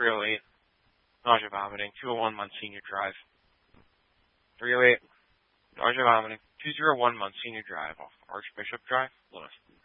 308, nausea, vomiting. 201 Monsignor Drive. 308, nausea, vomiting. 201 Monsignor Drive off Archbishop Drive, Lewis.